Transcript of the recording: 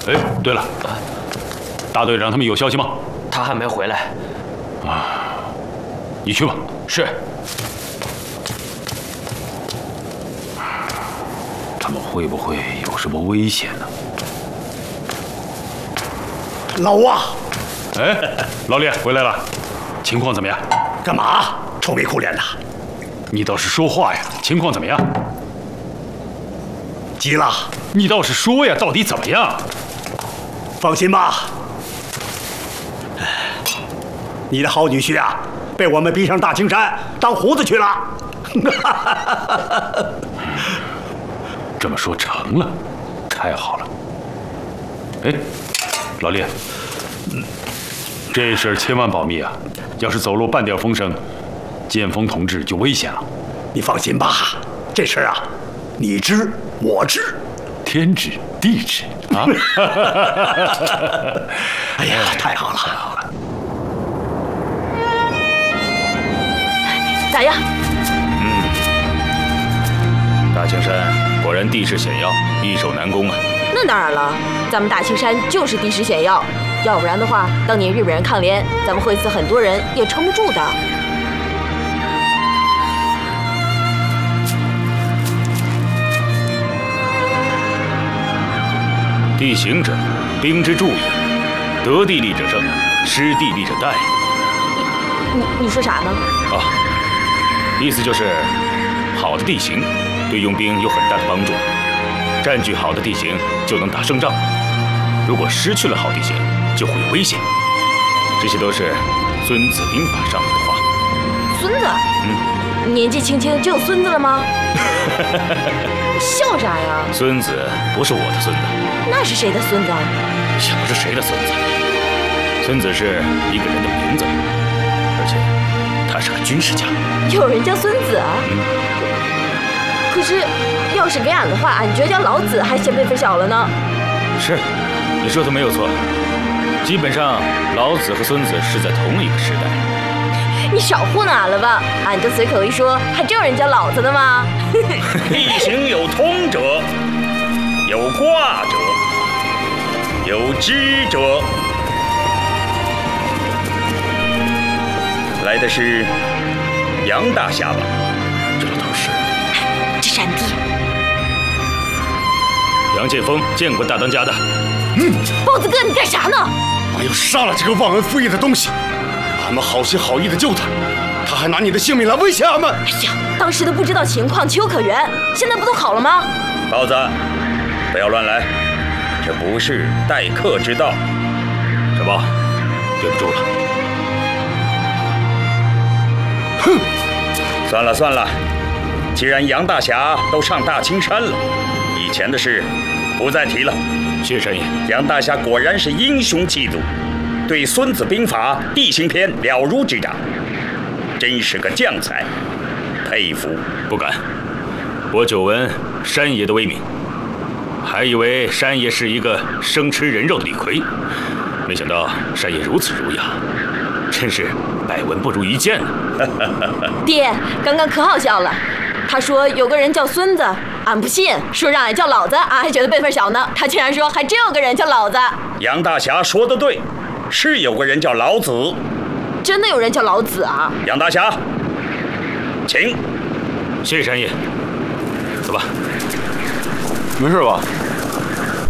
哎，对了，大队长他们有消息吗？ 他还没回来。 啊，你去吧。 是。 他们会不会有什么危险呢？ 老王， 哎，老李回来了，情况怎么样？ 干嘛愁眉苦脸的？ 你倒是说话呀！情况怎么样？ 急了？ 你倒是说呀！到底怎么样？ 放心吧，你的好女婿啊，被我们逼上大青山当胡子去了。 这么说成了，太好了。哎，老李，这事儿千万保密啊！要是走漏半点风声，剑锋同志就危险了。 你放心吧，这事儿啊，你知我知， 天知地知啊！ 哎呀，太好了，太好了！ 咋样？ 大青山果然地势险要，易守难攻啊。 那当然了，咱们大青山就是地势险要，要不然的话，当年日本人抗联，咱们会死很多人也撑不住的。 地形者，兵之助也。得地利者胜，失地利者殆。 你说啥呢？ 啊，意思就是，好的地形对用兵有很大的帮助。占据好的地形就能打胜仗，如果失去了好地形，就会有危险。这些都是《孙子兵法》上面的话。 孙子？年纪轻轻就有孙子了吗？笑啥呀？ 孙子不是我的孙子。 那是谁的孙子？ 也不是谁的孙子。孙子是一个人的名字，而且他是个军事家。 有人叫孙子？可是，要是给俺的话，俺觉得叫老子还嫌辈分小了呢。 是，你说的没有错。基本上，老子和孙子是在同一个时代。 你少糊弄俺了吧？俺就随口一说，还真有人叫老子的吗？ 地形有通者，有卦者，有知者。来的是杨大侠吧？ 这都是。 这闪帝， 杨剑锋见过大当家的。 豹子哥，你干啥呢？ 俺要杀了这个忘恩负义的东西！俺们好心好意的救他，他还拿你的性命来威胁俺们！ 哎呀，当时都不知道情况，情有可原。现在不都好了吗？ 包子，不要乱来，这不是待客之道。 小豹，对不住了。 哼，算了算了。既然杨大侠都上大青山了，以前的事不再提了。 谢山爷， 杨大侠果然是英雄气度，对《孙子兵法》地形篇了如指掌，真是个将才，佩服。 不敢，我久闻山爷的威名，还以为山爷是一个生吃人肉的李逵，没想到山爷如此儒雅，真是百闻不如一见呢。 爹，刚刚可好笑了。他说有个人叫孙子，俺不信，说让俺叫老子，俺还觉得辈分小呢。他竟然说还真有个人叫老子。 杨大侠说得对，是有个人叫老子。 真的有人叫老子啊？ 杨大侠，请。 谢谢山爷，走吧。 没事吧？